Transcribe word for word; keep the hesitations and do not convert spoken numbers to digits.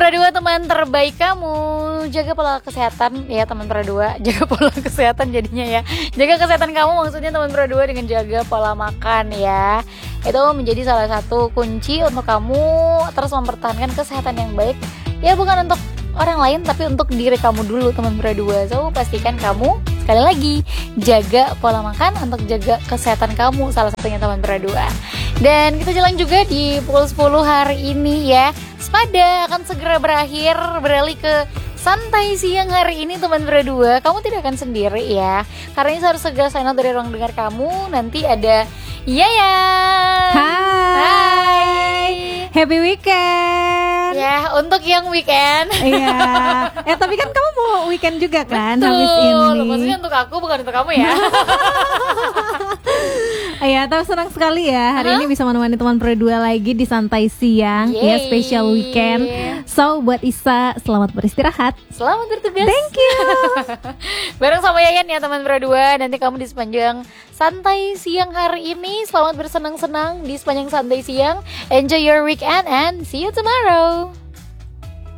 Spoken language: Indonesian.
Pradua, teman terbaik kamu. Jaga pola kesehatan ya teman Pradua. Jaga pola kesehatan jadinya ya. Jaga kesehatan kamu maksudnya teman Pradua dengan jaga pola makan ya. Itu menjadi salah satu kunci untuk kamu terus mempertahankan kesehatan yang baik. Ya bukan untuk orang lain tapi untuk diri kamu dulu teman Pradua. So pastikan kamu sekali lagi jaga pola makan untuk jaga kesehatan kamu, salah satunya teman Pradua. Dan kita jalan juga di pukul sepuluh hari ini ya. Sepada akan segera berakhir, beralih ke santai siang hari ini teman Pradua. Kamu tidak akan sendiri ya, karena ini harus segera sign out dari ruang dengar kamu. Nanti ada Yaya. Hai, Hai. Happy weekend. Ya, untuk yang weekend. Iya. Eh tapi kan kamu mau weekend juga kan? Betul. Habis ini. Maksudnya untuk aku bukan untuk kamu ya. Iya, tapi senang sekali ya hari Hah? ini bisa menemani teman Pradua lagi di santai siang. Yeay. Ya, special weekend. So buat Isa, selamat beristirahat. Selamat bertugas. Thank you. Bareng sama Yayan ya teman Pradua. Nanti kamu di sepanjang santai siang hari ini selamat bersenang-senang di sepanjang santai siang. Enjoy your weekend and see you tomorrow.